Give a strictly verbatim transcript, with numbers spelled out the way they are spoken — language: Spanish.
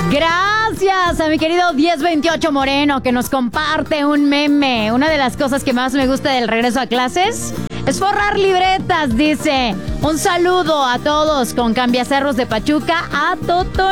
Gracias a mi querido diez veintiocho Moreno, que nos comparte un meme. Una de las cosas que más me gusta del regreso a clases es forrar libretas, dice. Un saludo a todos con Cambiacerros de Pachuca, a Toto.